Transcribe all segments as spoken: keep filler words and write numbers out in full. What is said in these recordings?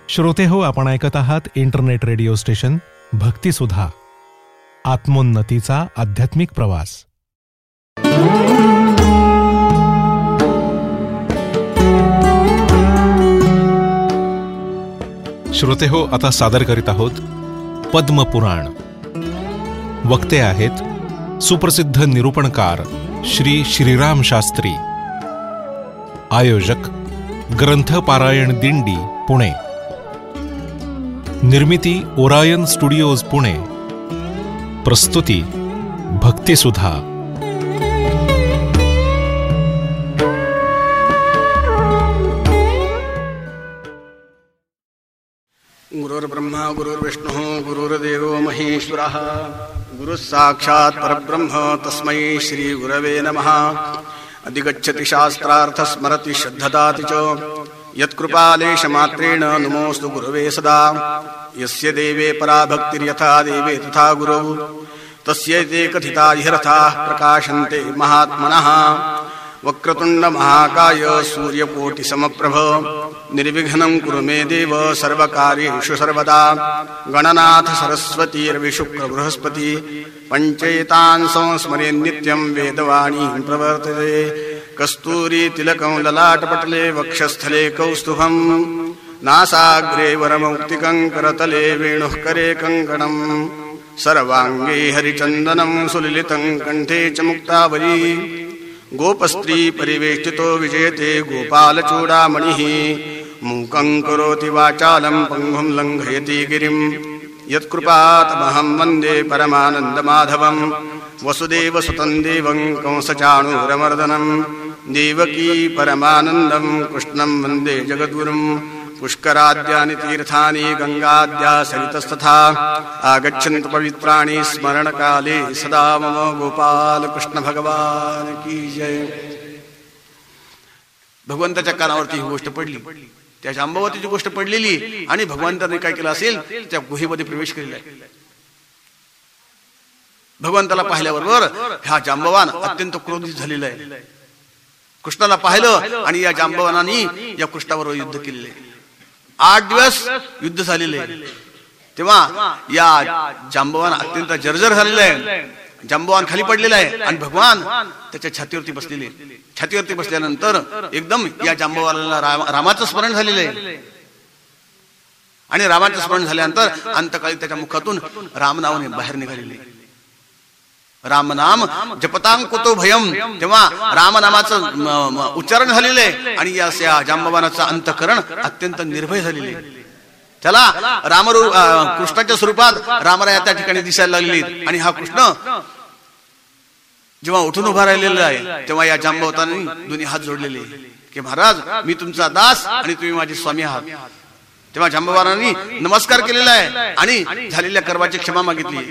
श्रोते हो, आपण ऐकत आहात इंटरनेट रेडिओ स्टेशन भक्तिसुधा, आत्मोन्नतीचा आध्यात्मिक प्रवास. श्रोते हो, आता सादर करीत आहोत पद्मपुराण. वक्ते आहेत सुप्रसिद्ध निरूपणकार श्री श्रीराम शास्त्री. आयोजक ग्रंथ पारायण दिंडी, पुणे. निर्मिती ओरायन स्टुडिओज, पुणे. प्रस्तुती भक्तिसुधा. गुरुर्ब्रह्मा गुरुर्विष्णुः गुरुर्देवो महेश्वरः गुरुः साक्षात् परब्रह्म तस्मै श्री गुरवे नमः. अधिगच्छति शास्त्रार्थ स्मरति श्रद्धदाति च यत्कृपालेशमात्रेण नमोऽस्तु गुरवे सदा. यस्य देवे परा भक्तिर्यथा देवे तथा गुरौ तस्यैते कथिता ह्यर्थाः प्रकाशन्ते महात्मनः. वक्रतुण्ड महाकाय सूर्यकोटिसमप्रभ निर्विघ्नं कुरु मे देव सर्वकार्येषु सर्वदा. गणनाथ सरस्वतीर्विशुक्र बृहस्पति पञ्चैतान् संस्मरे नित्यं वेदवाणी प्रवर्तते. कस्तूरी तिलकं ललाटपटले वक्षस्थले कौस्तुभं नासाग्रे वरमौक्तिकं करतले वेणुः करे कङ्कणं. सर्वाङ्गे हरिचन्दनं सुललितं कण्ठे च मुक्तावली. गोपस्त्री परिवेष्टितो विजयते गोपालचूडामणिः. मूकं करोति वाचालं पङ्गुं लङ्घयति गिरिं. यत्कृपातमहं वन्दे परमानन्दमाधवं. वसुदेवसुतं देवं कंसचाणूरमर्दनं. देवकी परमानन्दं कृष्णं वन्दे जगद्गुरुं. पुष्कराद्यानि तीर्थानि गङ्गाद्या सरितस्तथा आगच्छन्तु पवित्राणि स्मरणकाले सदा. मम गोपाल कृष्ण भगवान की जय. भगवंताच्या कानावरती ही गोष्ट पडली, त्या जांबवतीची गोष्ट पडलेली, आणि भगवंताने काय केलं असेल, त्या गुहेमध्ये प्रवेश केलेला आहे. भगवंताला पाहिल्याबरोबर हा जांबवान अत्यंत क्रोधित झालेला आहे. कृष्णाला पाहिलं आणि या जांबवानाने या कृष्णाबरोबर युद्ध केलेले. आठ दिवस युद्ध झालेले. तेव्हा या जांबवान अत्यंत जर्जर झालेला आहे. जांबवान खाली पडलेला आहे आणि भगवान त्याच्या छातीवरती बसलेले. छातीवरती बसल्यानंतर एकदम या जांबवानाला राम, रामाचं स्मरण झालेलं आहे. आणि रामाचं स्मरण झाल्यानंतर अंतकाळी त्याच्या मुखातून रामनावाने बाहेर निघालेले. रामनाम जपतां कुतो भयम. तेव्हा रामनामाचं उच्चारण झालेलं आहे आणि या जांबवानाचं अंतःकरण अत्यंत निर्भय झालेले. त्याला रामरू कृष्णाच्या स्वरूपात रामराया त्या ठिकाणी दिसायला लागले. आणि हा कृष्ण जेव्हा उठून उभा राहिलेला आहे तेव्हा या जांबवतांनी दोन्ही हात जोडलेले की महाराज, मी तुमचा दास आणि तुम्ही माझे स्वामी आहात. तेव्हा जांबवानांनी नमस्कार केलेला आहे आणि झालेल्या कर्माची क्षमा मागितली.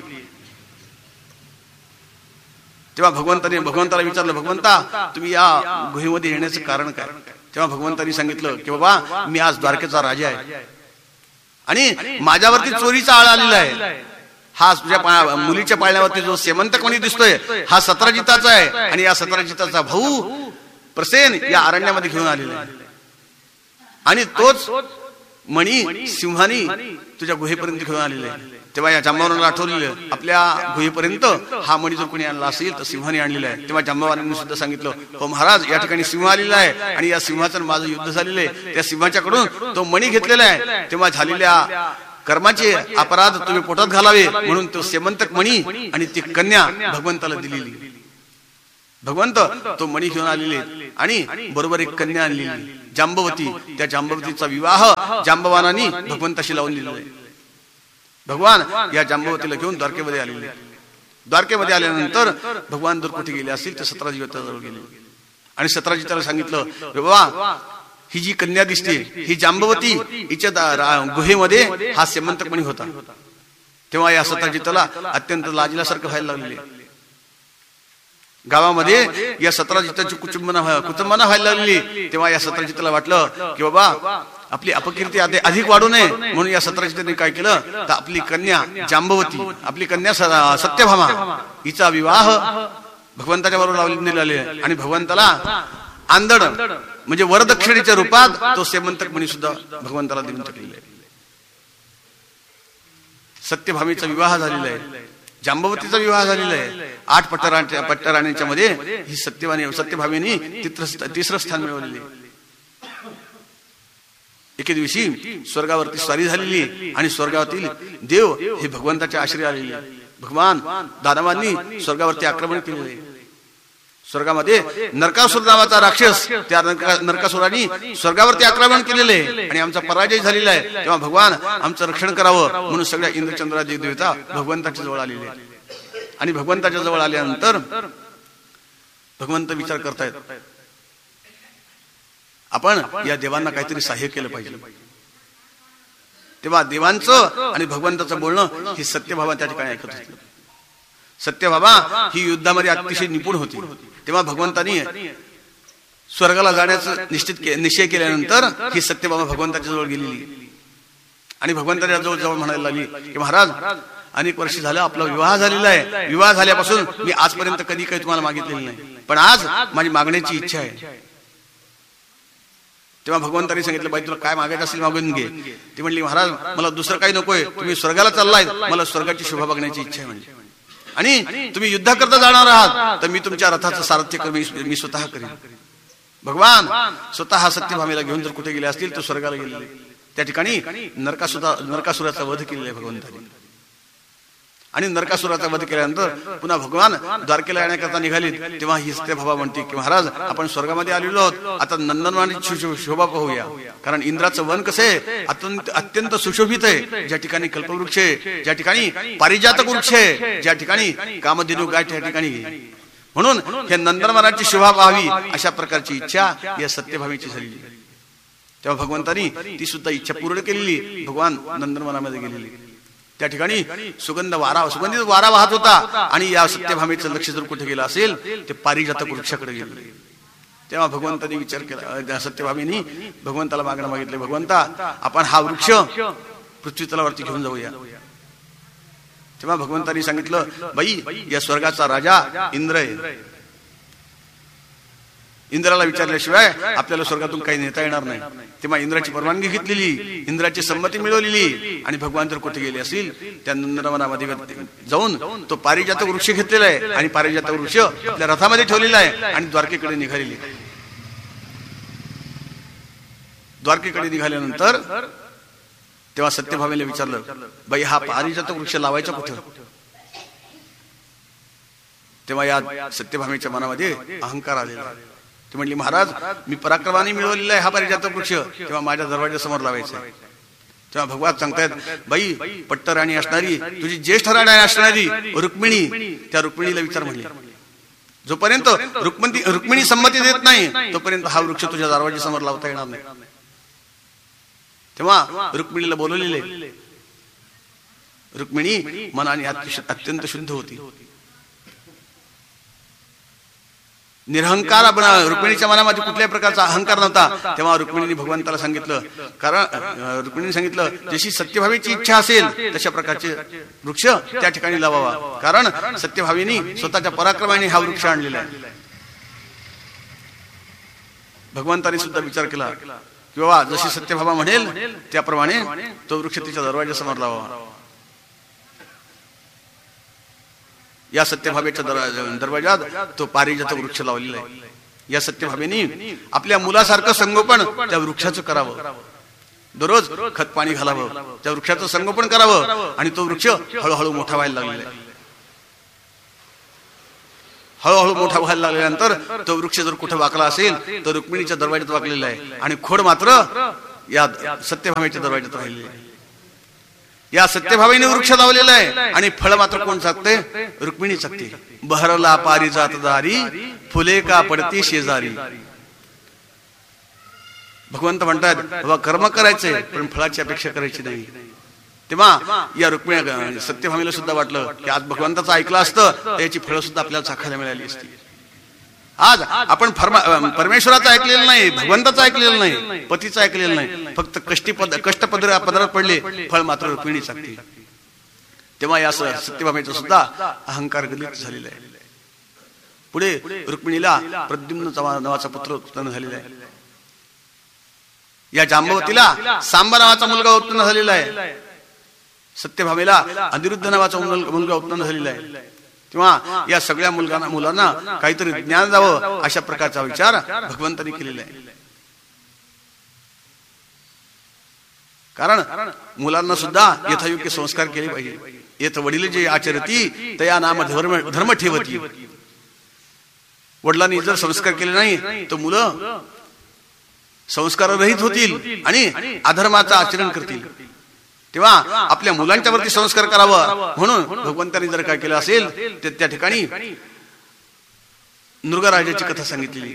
तेव्हा भगवंताने भगवंताला विचारलं, भगवंता तुम्ही या गुहेमध्ये येण्याचं कारण काय? तेव्हा भगवंतांनी सांगितलं की बाबा, मी आज द्वारकेचा राजा आहे आणि माझ्यावरती चोरीचा आळ आलेला आहे. हा तुझ्या मुलीच्या पाळण्यावरती जो सेमंतक मणी दिसतोय हा सतराजिताचा आहे आणि या सतराजिताचा भाऊ प्रसेन या अरण्यामध्ये घेऊन आलेला आहे. आणि तोच मणी सिंहानी तुझ्या गुहेपर्यंत घेऊन आलेला आहे. तेव्हा या जांबवानाला आठवलेलं, आपल्या गुहेपर्यंत हा मणी जर कोणी आणला असेल तर सिंहाने आणलेला आहे. तेव्हा जांबवानांनी सुद्धा सांगितलं, हो महाराज, या ठिकाणी सिंह आलेला आहे आणि या सिंहाचं माझं युद्ध झालेलं आहे. त्या सिंहाच्याकडून तो मणी घेतलेला आहे. तेव्हा झालेल्या कर्माचे अपराध तुम्ही पोटात घालावे म्हणून तो सेमंतक मणी आणि ती कन्या भगवंताला दिलेली. भगवंत तो मणी घेऊन आलेले आणि बरोबर एक कन्या आणलेली जांबवती. त्या जांबवतीचा विवाह जांबवानांनी भगवंताशी लावून दिलेला आहे. भगवान या जांबवतीला घेऊन द्वारकेमध्ये आलेले. द्वारकेमध्ये आल्यानंतर भगवान जर कुठे गेले असतील तर सतराजिताजवळ गेले आणि सतराजिताला सांगितलं, बाबा, ही जी कन्या दिसते ही जांबवती, हिच्या गुहेमध्ये हा सेमंतक मणी होता. तेव्हा या सतराजिताला अत्यंत लाजल्यासारखं व्हायला लागलेले. गावामध्ये या सतराजिताची कुटुंबना कुटुंबाना व्हायला लागली. तेव्हा या सतराजिताला वाटलं की बाबा, आपली अपकीर्ती अधिक वाढू नये म्हणून या सतराजिताने काय केलं तर आपली कन्या जांबवती, आपली कन्या सत्यभामा, हिचा विवाह भगवंताच्या बरोबर लावलेले आणि भगवंताला आंदण म्हणजे वरदक्षिणेच्या रूपात तो सेमंतक मणी सुद्धा भगवंताला देऊन टाकलेला आहे. सत्यभामेचा विवाह झालेला आहे, जांबवतीचा विवाह झालेला आहे. आठ पट्टरांच्या पट्टराण्यांच्या मध्ये ही सत्यभामे सत्यभामेनी तिसरं स्थान मिळवलेले. एके दिवशी स्वर्गावरती स्वारी झालेली आणि स्वर्गावरील देव हे भगवंताच्या आश्रय आलेले. भगवान दानवांनी स्वर्गावरती आक्रमण केलेले. स्वर्गामध्ये नरकासुर नावाचा राक्षस, त्या नरकासुराने स्वर्गावरती आक्रमण केलेले आणि आमचा पराजय झालेला आहे. तेव्हा भगवान आमचं रक्षण करावं म्हणून सगळ्या इंद्रचंद्रादी देवता भगवंताच्या जवळ आलेले. आणि भगवंताच्या जवळ आल्यानंतर भगवंत विचार करतायत, आपण या देवांना काहीतरी सहाय्य केलं पाहिजे. तेव्हा देवांचं आणि भगवंताचं बोलणं ही सत्यभामा त्या ठिकाणी ऐकत होती. सत्यभामा ही युद्धामध्ये अतिशय निपुण होती. तेव्हा भगवंतानी स्वर्गाला जाण्याचं निश्चित निश्चय केल्यानंतर ही सत्यभामा भगवंताच्या जवळ गेलेली आणि भगवंताच्या जवळ जवळ म्हणायला लागली की महाराज, अनेक वर्ष झालं आपला विवाह झालेला आहे. विवाह झाल्यापासून मी आजपर्यंत कधी काही तुम्हाला मागितलेलं नाही, पण आज माझी मागण्याची इच्छा आहे. तेव्हा भगवंतांनी सांगितलं, बाई तुला काय मागायचं असेल मागून घे. ती म्हणली, महाराज मला दुसरं काही नकोय, तुम्ही स्वर्गाला चाललाय, मला स्वर्गाची शोभा बघण्याची इच्छा आहे म्हणजे, आणि तुम्ही युद्ध करता जाणार आहात तर मी तुमच्या रथाचं सारथ्य कमी मी स्वतः करेन. भगवान स्वतः सत्यभामेला घेऊन जर कुठे गेले असतील तर स्वर्गाला गेलेले. त्या ठिकाणी नरकासुरा नरकासुराचा वध केलेला आहे भगवंतांनी. आणि नरकासुराचा वध केल्यानंतर पुन्हा भगवान द्वारकेला येण्याकरता निघाले. तेव्हा ही सत्यभामा म्हणते की महाराज, आपण स्वर्गामध्ये आलेलो आहोत, आता नंदनवनाची शोभा पाहूया. कारण इंद्राचं वन कसं आहे, अत्यंत अत्यंत सुशोभित आहे. ज्या ठिकाणी कल्पवृक्ष आहे, ज्या ठिकाणी पारिजातक वृक्ष आहे, ज्या ठिकाणी कामधेनू गाय त्या ठिकाणी, म्हणून हे नंदनवनाची शोभा पाहावी अशा प्रकारची इच्छा या सत्यभामेची झाली. तेव्हा भगवंतांनी ती सुद्धा इच्छा पूर्ण केलेली. भगवान नंदनवनामध्ये गेलेली. त्या ठिकाणी सुगंध वारा सुगंधित वारा वाहत होता आणि या सत्यभामेचं लक्ष जर कुठे गेलं असेल ते पारिजातक वृक्षाकडे गेले. तेव्हा भगवंतांनी विचार केला, सत्यभामेनी भगवंताला मागणं मागितले, भगवंता आपण हा वृक्ष पृथ्वी तलावरती घेऊन जाऊया. तेव्हा भगवंतांनी सांगितलं, बाई या स्वर्गाचा राजा इंद्र आहे. इंद्राला विचारल्याशिवाय आपल्याला स्वर्गातून काही नेता येणार नाही. तेव्हा इंद्राची परवानगी घेतलेली, इंद्राची संमती मिळवलेली आणि भगवान जर कुठे गेले असतील त्या नंदनवनामध्ये जाऊन तो पारिजातक वृक्ष घेतलेला आहे आणि पारिजातक वृक्ष आपल्या रथामध्ये ठेवलेला आहे आणि द्वारकेकडे निघालेली. द्वारकेकडे निघाल्यानंतर तेव्हा सत्यभामेला विचारलं, बाई हा पारिजातक वृक्ष लावायचा कुठं? तेव्हा या सत्यभामेच्या मनामध्ये अहंकार आलेला. ती म्हणली, महाराज मी पराक्रमाने मिळवलेला आहे हा पारिजातक वृक्ष, तेव्हा माझ्या दरवाजासमोर लावायचा. तेव्हा भगवान सांगतायत, बाई पट्टराणी असणारी, तुझी ज्येष्ठ राणी असणारी रुक्मिणी, त्या रुक्मिणीला विचार म्हणले, जोपर्यंत रुक्मिणी रुक्मिणी संमती देत नाही तोपर्यंत हा वृक्ष तुझ्या दरवाजासमोर लावता येणार नाही. तेव्हा रुक्मिणीला बोलवलेले. रुक्मिणी मनाने अत्यंत शुद्ध होती. निरहंकार, रुक्मिणीच्या मनामध्ये कुठल्याही प्रकारचा अहंकार नव्हता. तेव्हा रुक्मिणीने भगवंताला सांगितलं, कारण रुक्मिणीने सांगितलं जशी सत्यभावेची इच्छा असेल तशा प्रकारचे वृक्ष त्या ठिकाणी लावावा, कारण सत्यभावेनी स्वतःच्या पराक्रमाने हा वृक्ष आणलेला आहे. भगवंताने सुद्धा विचार केला किंवा जशी सत्यभामा म्हणेल त्याप्रमाणे तो वृक्ष तिच्या दरवाजासमोर लावावा. या सत्यभामेच्या दरवाजात तो पारिजातक वृक्ष लावलेला आहे. या सत्यभामेनी आपल्या मुलासारखं संगोपन त्या वृक्षाचं करावं, दररोज खत पाणी घालावं, त्या वृक्षाचं संगोपन करावं आणि तो वृक्ष हळूहळू मोठा व्हायला लागलेला आहे. हळूहळू मोठा व्हायला लागल्यानंतर तो वृक्ष जर कुठे वाकला असेल तर रुक्मिणीच्या दरवाजात वाकलेला आहे आणि खोड मात्र या सत्यभामेच्या दरवाजात राहिलेली आहे. या सत्यभामेने वृक्ष लावलेला आहे आणि फळ मात्र कोण चाकते? रुक्मिणी चाकते. बहरला पारिजात दारी, फुले का पडती शेजारी. भगवंत म्हणतात बाबा कर्म करायचे पण फळाची अपेक्षा करायची नाही. तेव्हा या रुक्मिणी सत्यभामेला सुद्धा वाटलं की आज भगवंताचं ऐकलं असतं तर याची फळं सुद्धा आपल्याला चाखायला मिळाली असती. आज आपण परमेश्वराचं ऐकलेलं नाही, भगवंताचं ऐकलेलं नाही, पतीचं ऐकलेलं नाही, फक्त कष्टी पद कष्ट पदर पदरात पडले, फळ मात्र रुक्मिणी चाकते. तेव्हा या सत्यभामेचा सुद्धा अहंकार गलित झालेला आहे. पुढे रुक्मिणीला प्रद्युम्न नावाचा पुत्र उत्पन्न झालेला आहे. या जांबवतीला सांबा नावाचा मुलगा उत्पन्न झालेला आहे. सत्यभामेला अनिरुद्ध नावाचा मुलगा उत्पन्न झालेला आहे, तेव्हा या सगळ्या मुलांना मुलांना काहीतरी ज्ञान द्यावं अशा प्रकारचा विचार भगवंतांनी केलेला आहे. कारण मुलांना सुद्धा यथायोग्य संस्कार केले पाहिजे. येथ वडील जे आचरती तया नाम धर्म धर्म ठेवती. वडिलांनी जर संस्कार केले नाही तर मुलं संस्कार रहित होतील आणि अधर्माचं आचरण करतील. तेव्हा आपल्या मुलांच्या वरती संस्कार करावं म्हणून भगवंतांनी जर काय केलं असेल तर त्या ठिकाणी नृगराजाची कथा सांगितलेली.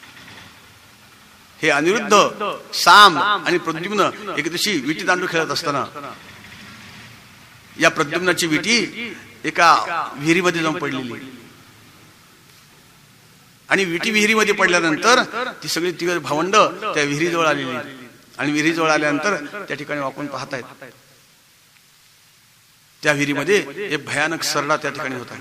हे अनिरुद्ध साम आणि प्रद्युम्न एक दिवशी विटी दांडू खेळत असताना या प्रद्युम्नाची विटी एका विहिरीमध्ये जाऊन पडलेली आणि विटी विहिरीमध्ये पडल्यानंतर ती सगळी तिघ भावंड त्या विहिरीजवळ आलेली आणि विहिरीजवळ आल्यानंतर त्या ठिकाणी वाकून पाहतायत. त्या विहिरीमध्ये एक भयानक सरडा त्या ठिकाणी होता.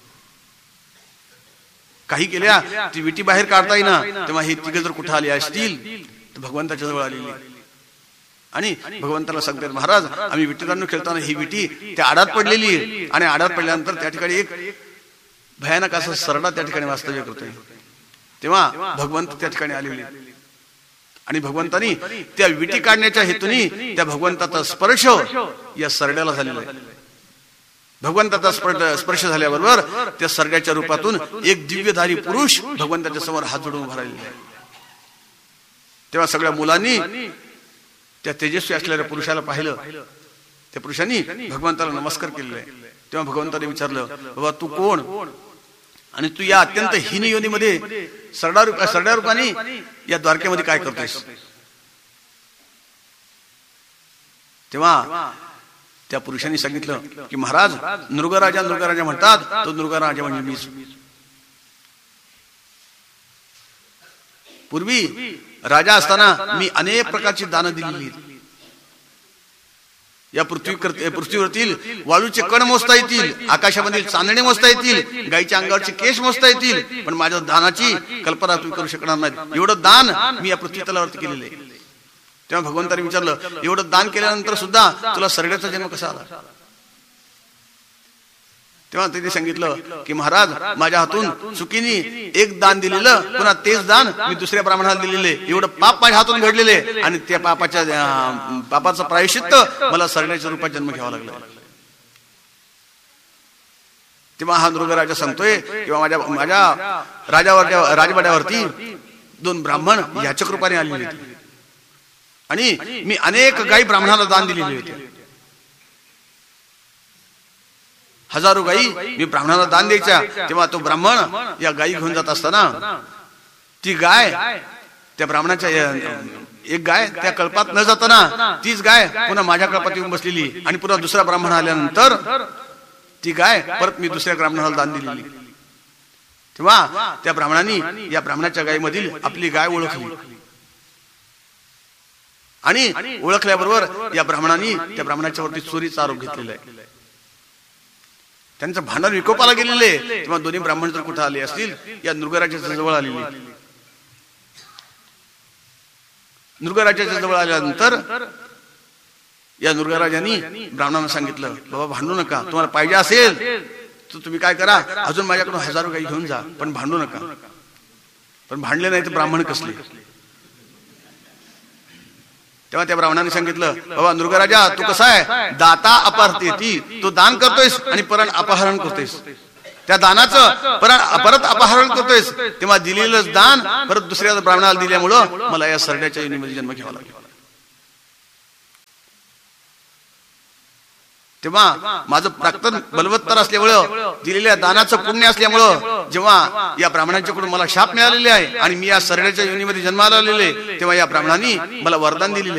काही केल्या ती विटी बाहेर काढता येईना. तेव्हा हे तिघ जर कुठे आले असतील तर भगवंताच्या जवळ आलेली आणि भगवंताला सांगतात, महाराज आम्ही विटी दांडू खेळताना ही विटी त्या आडात पडलेली आणि आडात पडल्यानंतर त्या ठिकाणी एक भयानक असा सरडा त्या ठिकाणी वास्तव्य करतोय. तेव्हा भगवंत त्या ठिकाणी आलेले आणि भगवंतानी त्या विटी काढण्याच्या हेतूने त्या भगवंताचा स्पर्श या सरड्याला झालेला आहे. भगवंताचा स्पर्श झाल्याबरोबर त्या सरड्याच्या रूपातून एक दिव्यधारी पुरुष भगवंताच्या समोर हात जोडून उभा राहिलेला आहे. तेव्हा सगळ्या मुलांनी त्या तेजस्वी असलेल्या पुरुषाला पाहिलं. त्या पुरुषांनी भगवंताला नमस्कार केलेला आहे. तेव्हा भगवंताने विचारलं, बाबा तू कोण आणि तू या अत्यंत हीन योनीमध्ये सरडा रूप सरड्या रूपाने या द्वारकेमध्ये काय करतोयस? तेव्हा त्या पुरुषांनी सांगितलं की महाराज नृगराजा नृगराजा म्हणतात, तो नृगराजा म्हणजे मीच. पूर्वी राजा असताना मी अनेक प्रकारची दानं दिलेली. या पृथ्वी पृथ्वीवरतील वाळूचे कण मोजता येतील, आकाशामधील चांदणे मोजता येतील, गायीच्या अंगावरचे केश मोजता येतील, पण माझ्या दानाची कल्पना तुम्ही करू शकणार नाही. एवढं दान मी या पृथ्वी तलावरती केलेलं आहे. तेव्हा भगवंतांनी विचारलं, एवढं दान केल्यानंतर सुद्धा तुला सरड्याचा जन्म कसा आला? तेव्हा त्यांनी सांगितलं की महाराज माझ्या हातून चुकीने एक दान दिलेलं, पुन्हा तेच दान मी दुसऱ्या ब्राह्मणाला दिलेले, एवढं पाप माझ्या हातून घडलेले आणि त्या पापाच्या पापाचं प्रायश्चित्त मला सरड्याच्या रूपात जन्म घ्यावा लागला. तेव्हा हा नृगराजा सांगतोय किंवा माझ्या माझ्या राजावरच्या राजवाड्यावरती दोन ब्राह्मण याच्या कृपाने आलेले होते आणि मी अनेक गायी ब्राह्मणाला दान दिलेले होते. हजारो गायी मी ब्राह्मणाला दान द्यायच्या. तेव्हा तो ब्राह्मण या गायी घेऊन जात असताना ती गाय त्या ब्राह्मणाच्या एक गाय त्या कल्पात न जाताना तीच गाय पुन्हा माझ्या कल्पात येऊन बसलेली आणि पुन्हा दुसरा ब्राह्मण आल्यानंतर ती गाय परत मी दुसऱ्या ब्राह्मणाला दान दिलेली. तेव्हा त्या ब्राह्मणांनी या ब्राह्मणाच्या गायीमधील आपली गाय ओळखली आणि ओळखल्याबरोबर या ब्राह्मणांनी त्या ब्राह्मणाच्या वरती चोरीचा आरोप घेतलेला आहे. त्यांचं भांडण विकोपाला गेलेले. तेव्हा दोन्ही ब्राह्मण जर कुठे आले असतील या नृगराजाच्या जवळ आलेले. नृगराजाच्या जवळ आल्यानंतर या नृगराजांनी ब्राह्मणांना सांगितलं, बाबा भांडू नका, तुम्हाला पाहिजे असेल तर तुम्ही काय करा, अजून माझ्याकडून हजारो गायी घेऊन जा, पण भांडू नका. पण भांडले नाही तर ब्राह्मण कसले? तेव्हा त्या ब्राह्मणाने सांगितलं, बाबा नृगराजा तू कसा आहे, दाता अपहरते ती, तू दान करतोयस आणि परत अपहरण करतोयस. त्या दानाचं परत परत अपहरण करतोयस. तेव्हा दिलेलं दान परत दुसऱ्या ब्राह्मणाला दिल्यामुळं मला या सरड्याच्या योनीमध्ये जन्म घ्यावा लागला. तेव्हा माझं प्राक्तन बलवत्तर असल्यामुळं, दिलेल्या दानाचं पुण्य असल्यामुळं जेव्हा या ब्राह्मणांच्याकडून मला शाप मिळालेले आहे आणि मी या सरड्याच्या योनीमध्ये जन्माला आलेले, तेव्हा या ब्राह्मणांनी मला वरदान दिलेले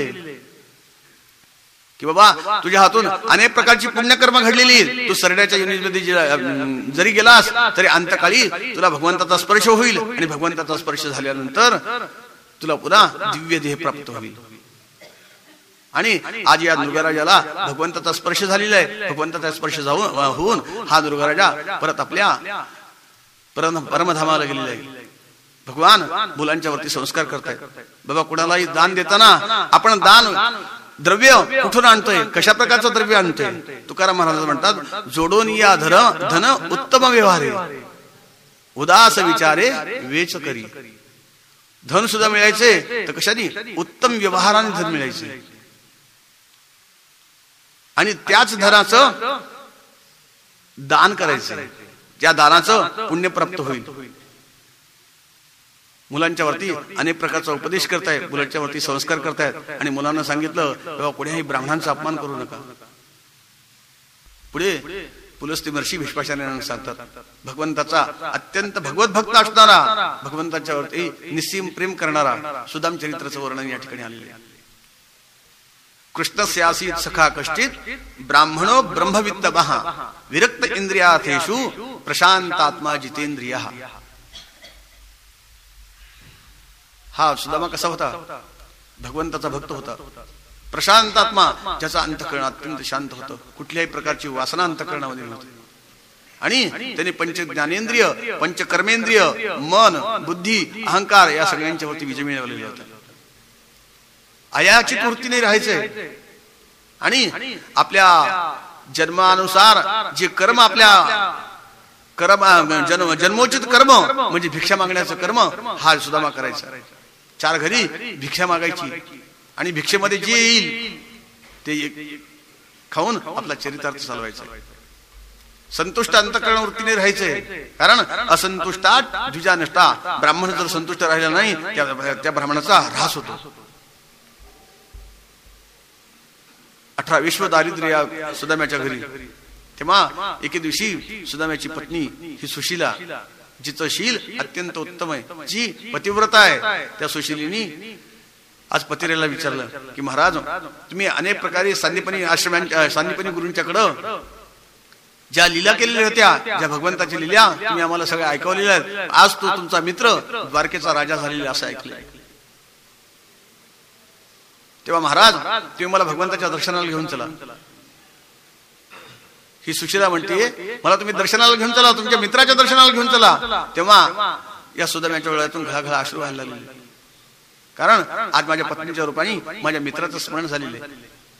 की बाबा तुझ्या हातून अनेक प्रकारची पुण्यकर्म घडलेली, तू सरड्याच्या योनीमध्ये जरी गेलास तरी अंतकाळी तुला भगवंताचा स्पर्श होईल आणि भगवंताचा स्पर्श झाल्यानंतर तुला पुन्हा दिव्य देह प्राप्त होईल. आणि आज या नृगराजाला भगवंताचा स्पर्श झालेला आहे. भगवंताचा स्पर्श जाऊन होऊन हा नृगराजा परत आपल्या परमधामाला गेलेला आहे. भगवान मुलांच्या वरती संस्कार करतायत. बाबा कुणालाही दान देताना आपण दान द्रव्य कुठून आणतोय, कशा प्रकारचं द्रव्य आणतोय. तुकाराम महाराज म्हणतात, जोडून या धन धन उत्तम व्यवहारे, उदास विचारे वेच करी. धन सुद्धा मिळायचे तर कशाने, उत्तम व्यवहाराने धन मिळायचे. आणि त्याच धनाचं दान करायचं, त्या दानाचं पुण्य प्राप्त होईल. मुलांच्या वरती अनेक प्रकारचा उपदेश करतायत, मुलांच्या वरती संस्कार करतायत. आणि मुलांना सांगितलं तेव्हा कुठेही ब्राह्मणांचा अपमान करू नका. पुढे पुलस्ती महर्षी भीष्माचार्यांना सांगतात, भगवंताचा अत्यंत भगवत भक्त असणारा, भगवंताच्या वरती निस्सीम प्रेम करणारा सुदाम चरित्राचं वर्णन या ठिकाणी आलेले आहे. कृष्णस्यासी सखा कष्टित ब्राह्मणो ब्रह्मवित्त महा विरक्त इंद्रियाथेषु प्रशांतात्मा जितेंद्रिय. हा सुदामा कसा होता, भगवंताचा भक्त होता, प्रशांत आत्मा, ज्याचा अंतःकरण अत्यंत शांत होतं, कुठल्याही प्रकारची वासना अंतःकरणामध्ये नव्हती. आणि त्याने पंच ज्ञानेंद्रिय, पंच कर्मेंद्रिय, मन, बुद्धी, अहंकार या सगळ्यांच्या वरती विजय मिळवलेले होता. अयाचित वृत्तीने राहायचे. आणि आपल्या जन्मानुसार जे कर्म, आपल्या कर्म जन्म जन्मोचित कर्म म्हणजे भिक्षा मागण्याचं कर्म, हा सुदामा करायचा. चार घरी भिक्षा मागायची आणि भिक्षेमध्ये जे येईल ते खाऊन आपला चरितार्थ चालवायचा. संतुष्ट अंतःकरण वृत्तीने राहायचे. कारण असंतुष्टात द्विजा नष्टा, ब्राह्मण जर संतुष्ट राहिला नाही त्या ब्राह्मणाचा ऱ्हास होतो. अठरा विश्व दारिद्र्य या सुदाम्याच्या घरी. तेव्हा एके दिवशी सुदाम्याची पत्नी ही सुशीला, जिचं शील अत्यंत उत्तम आहे, जी पतिव्रता आहे, त्या सुशीलीनी आज पतिरेला विचारलं की महाराज, तुम्ही अनेक प्रकारे सांदीपनी आश्रमांच्या सांदीपनी गुरूंच्याकडं ज्या लीला केलेल्या होत्या, ज्या भगवंताची लीला तुम्ही आम्हाला सगळ्या ऐकवलेल्या आहेत, आज तो तुमचा मित्र द्वारकेचा राजा झालेला असं ऐकलंय. तेव्हा महाराज, तुम्ही मला भगवंताच्या दर्शनाला घेऊन चला. ही सुशीला म्हणते, मला तुम्ही दर्शनाला घेऊन चला, तुमच्या मित्राच्या दर्शनाला घेऊन चला. तेव्हा या सुदाम्याच्या डोळ्यातून घळाघळा अश्रू व्हायला लागले. कारण आज माझ्या पत्नीच्या रूपाने माझ्या मित्राचं स्मरण झालेलं आहे.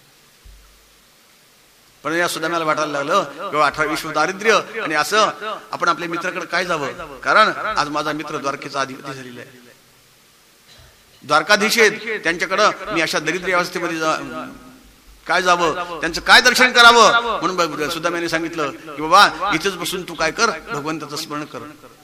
पण या सुदाम्याला वाटायला लागलं किंवा अठरा विश्व दारिद्र्य आणि असं आपण आपल्या मित्राकडे काय जावं, कारण आज माझा मित्र द्वारकेचा अधिपती झालेला आहे, द्वारकाधीश आहेत, त्यांच्याकडं मी अशा दरिद्र अवस्थेमध्ये काय जावं, त्यांचं काय दर्शन करावं. म्हणून सुदाम्याने सांगितलं की बाबा इथेच बसून तू काय कर, भगवंताचं स्मरण कर.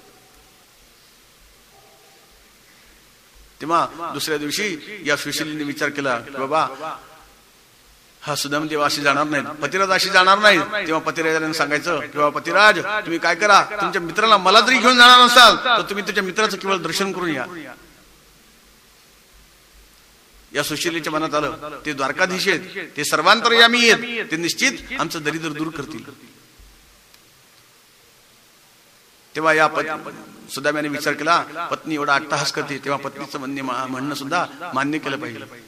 तेव्हा दुसऱ्या दिवशी या सुशीलीने विचार केला की बाबा हा सुदाम देव अशी जाणार नाहीत, पतिराज अशी जाणार नाहीत. तेव्हा पतिराजाने सांगायचं की बाबा पतिराज, तुम्ही काय करा, तुमच्या मित्राला मला जरी घेऊन जाणार नसाल तर तुम्ही तुमच्या मित्राचं केवळ दर्शन करून या. या सुशीलीच्या मनात आलं, ते द्वारकाधीश आहेत, ते सर्वांतर्यामी आहेत, ते निश्चित आमचं दरिद्र दूर करतील. तेव्हा या सुदाम्याने विचार केला, पत्नी एवढा अट्टहास करते, तेव्हा पत्नीचं म्हणणे म्हणणं सुद्धा मान्य केलं पाहिजे.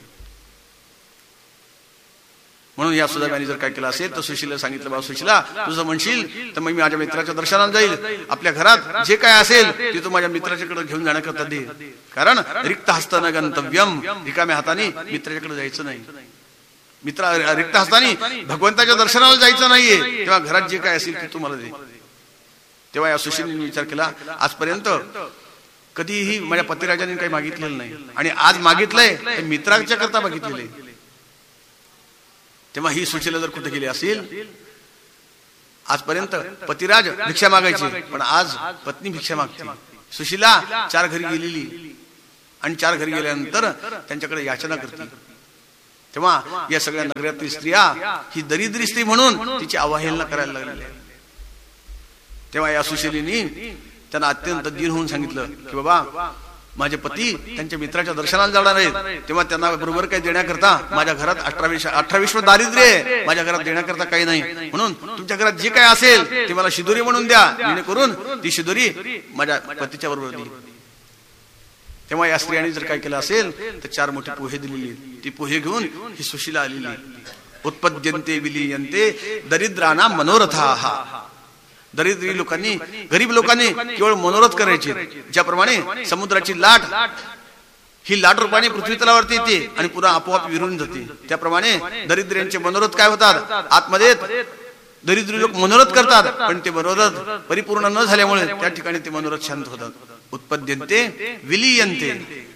म्हणून या सुदाम्याने जर काय केलं असेल तर सुशीला सांगितलं, बाबा सुशीला, तुझं म्हणशील तर मग मी माझ्या मित्राच्या दर्शनाला जाईल, आपल्या घरात जे काय असेल ते तू माझ्या मित्राच्याकडे घेऊन जाण्याकरता दे. कारण रिक्त हस्तानं गंतव्यम, रिकाम्या हाताने मित्राच्याकडे जायचं नाही. मित्र रिक्त हस्ताने भगवंताच्या दर्शनाला जायचं नाहीये. तेव्हा घरात जे काय असेल ते तू मला दे. तेव्हा या सुशीलीने विचार केला, आजपर्यंत कधीही माझ्या पतिराजाने काही मागितलेलं नाही आणि आज मागितलंय ते मित्राच्या करता मागितलेलं आहे. तेव्हा ही सुशीला जर कुठे गेली असेल, आजपर्यंत पतिराज भिक्षा मागायची पण आज पत्नी भिक्षा मागते. सुशीला चार घरी गेलेली आणि चार घरी गेल्यानंतर त्यांच्याकडे याचना करते. तेव्हा या सगळ्या नगरातील स्त्रिया ही दरिद्री स्त्री म्हणून तिची अवहेलना करायला लागली. तेव्हा या सुशीलीने त्यांना अत्यंत दीन होऊन सांगितलं की बाबा माझे पती त्यांच्या मित्राच्या दर्शनाला जाणार आहेत, तेव्हा त्यांना बरोबर काही देण्याकरता माझ्या घरात अठरा विश्व अठरा विश्व दारिद्र्य आहे, माझ्या घरात देण्याकरता काही नाही. म्हणून तुमच्या घरात जे काय असेल ते मला शिदोरी म्हणून द्या, जेणेकरून ती शिदोरी माझ्या पतीच्या बरोबर देईल. तेव्हा या स्त्रियांनी जर काय केलं असेल तर चार मोठे पोहे दिलेली, ती पोहे घेऊन ही सुशीला आलेली. उत्पद्यन्ते विलीयन्ते दरिद्राना मनोरथाः. दरिद्री लोकांनी, गरीब लोकांनी केवळ मनोरथ करायचे. ज्याप्रमाणे समुद्राची लाट ही लाट रूपाने पृथ्वी तलावरती येते आणि पुन्हा आपोआप विरून जाते. त्याप्रमाणे दरिद्र्यांचे मनोरथ काय होतात, आतमध्ये दरिद्री लोक मनोरथ करतात, पण ते मनोरथ परिपूर्ण न झाल्यामुळे त्या ठिकाणी ते मनोरथ शांत होतात. उत्पद्यन्ते विलीयन्ते.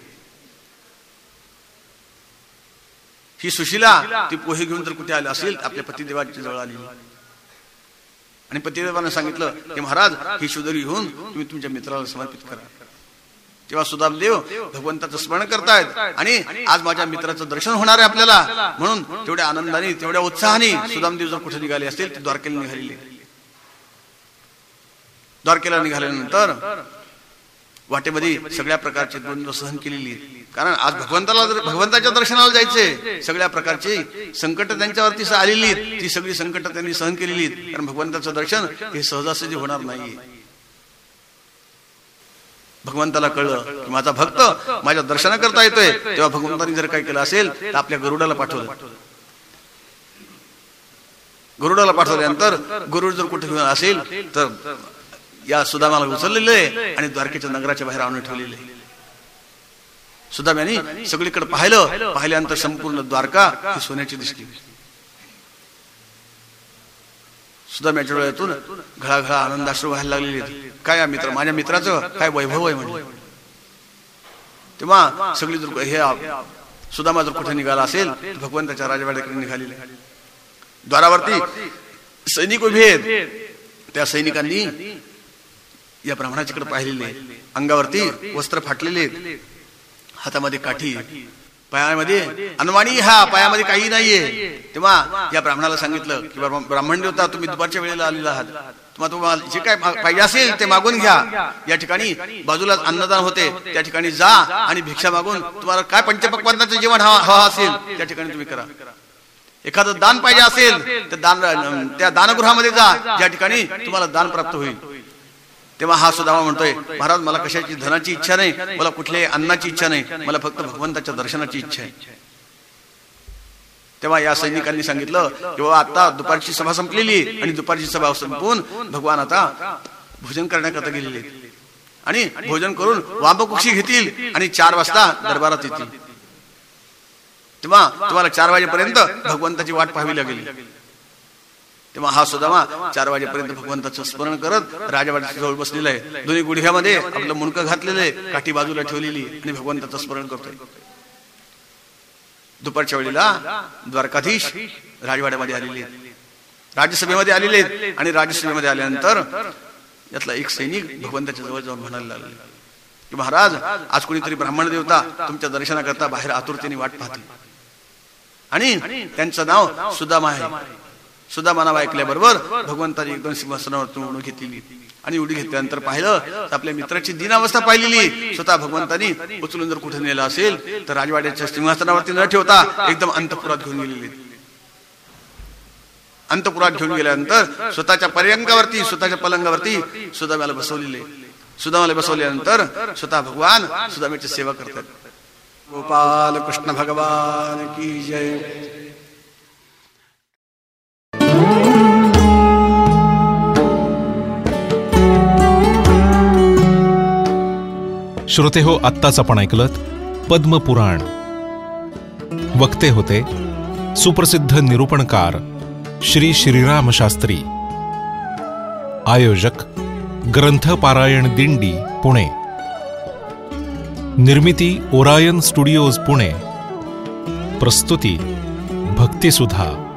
ही सुशीला ती पोहे घेऊन जर कुठे आले असेल आपल्या पतिदेवाच्या जवळ आली आणि पतिदेवाने सांगितलं की महाराज ही शुदरी घेऊन तुम्ही तुमच्या मित्राला समर्पित करा. तेव्हा सुदामदेव भगवंताचं स्मरण करतायत आणि आज माझ्या मित्राचं दर्शन होणार आहे आपल्याला, म्हणून तेवढ्या आनंदाने तेवढ्या उत्साहाने सुदामदेव जर कुठे निघाले असतील तर द्वारकेला निघालेले. द्वारकेला निघाल्यानंतर वाटेमध्ये सगळ्या प्रकारचे द्वंद्व सहन केलेली, कारण आज भगवंताला भगवंताच्या दर्शनाला जायचे. सगळ्या प्रकारची संकट त्यांच्यावरती आलेली, ती सगळी संकट त्यांनी सहन केलेली, कारण भगवंताचं दर्शन हे सहजासहजी होणार नाहीये. भगवंताला कळलं की माझा भक्त माझ्या दर्शना करता येतोय, तेव्हा भगवंतांनी जर काय केलं असेल तर आपल्या गरुडाला पाठवलं. गरुडाला पाठवल्यानंतर गरुड जर कुठे घेऊन असेल तर या सुदामाला उचललेलं आहे आणि द्वारकेच्या नगराच्या बाहेर आणून ठेवलेले. सुदाम्याने सगळीकडे पाहिलं, पाहिल्यानंतर संपूर्ण द्वारका ही सोन्याची दिसली. सुदाम्याच्या डोळ्यातून घळाघळा आनंदाश्रू व्हायला लागलेले. काय मित्र, माझ्या मित्राचं काय वैभव आहे म्हणजे. तेव्हा सगळी जर हे सुदामा जर कुठे निघाला असेल तर भगवंताच्या राजवाड्याकडे निघालेले. द्वारावरती सैनिक उभे आहेत. त्या सैनिकांनी या ब्राह्मणाच्याकडे पाहिलेले. अंगावरती वस्त्र फाटलेले, हातामध्ये काठी, पायामध्ये अनवाणी, हा पायामध्ये काही नाहीये. तेव्हा या ब्राह्मणाला सांगितलं की ब्राह्मण देवता तुम्ही दुपारच्या वेळेला आलेला आहात, तुम्हाला तुम्हाला जे काय पाहिजे असेल ते मागून घ्या. या ठिकाणी बाजूला अन्नदान होते, त्या ठिकाणी जा आणि भिक्षा मागून तुम्हाला काय पंचपक्वान्नाचं जेवण हवा असेल त्या ठिकाणी तुम्ही करा. एखादं दान पाहिजे असेल तर दान त्या दानगृहामध्ये जा, ज्या ठिकाणी तुम्हाला दान प्राप्त होईल. तेव्हा हा सुदामा म्हणतोय महाराज मला कशाची धनाची इच्छा नाही, मला कुठल्याही अन्नाची इच्छा नाही, मला फक्त भगवंताच्या दर्शनाची इच्छा आहे. तेव्हा या सैनिकांनी सांगितलं की बाबा आता दुपारची सभा संपलेली आणि दुपारची सभा संपवून भगवान आता भोजन करण्याकरता गेलेले आणि भोजन करून वामकुक्षी घेतील आणि चार वाजता दरबारात येतील. तेव्हा तुम्हाला चार वाजेपर्यंत भगवंताची वाट पाहावी लागेल. तेव्हा हा सुदामा चार वाजेपर्यंत भगवंताचं स्मरण करत राजवाड्याच्या जवळ बसलेला आहे. दोन्ही गुडघ्यामध्ये आपलं मुंडकं घातलेलं आहे, काठी बाजूला ठेवलेली आणि भगवंताचं स्मरण करतोय. दुपारच्या वेळेला द्वारकाधीश राजवाड्यामध्ये आलेले, राज्यसभेमध्ये आलेले आणि राज्यसभेमध्ये आल्यानंतर यातला एक सैनिक भगवंताच्या जवळ जाऊन म्हणायला लागले की महाराज आज कोणीतरी ब्राह्मण देवता तुमच्या दर्शनाकरता बाहेर आतुरतेने वाट पाहते आणि त्यांचं नाव सुदामा आहे. सुदामा नाव ऐकल्याबरोबर भगवंताने एकदम सिंहासनावरतून उडी घेतली आणि उडी घेतल्यानंतर पाहिलं तर आपल्या मित्राची दीनावस्था पाहिलेली. स्वतः भगवंतानी उचलून जर कुठे नेलं असेल तर राजवाड्याच्या सिंहासनावरती न ठेवता एकदम अंतपुरात घेऊन गेलेले. अंतपुरात घेऊन गेल्यानंतर स्वतःच्या पर्यंकावरती स्वतःच्या पलंगावरती सुदामाला बसवलेले. सुदामाला बसवल्यानंतर स्वतः भगवान सुदामाची सेवा करतात. गोपाल कृष्ण भगवान की जय. श्रोते हो, आत्ताच आपण ऐकलत पद्मपुराण. वक्ते होते सुप्रसिद्ध निरूपणकार श्री श्रीराम शास्त्री. आयोजक ग्रंथ पारायण दिंडी पुणे. निर्मिती ओरायन स्टुडिओज पुणे. प्रस्तुती भक्तिसुधा.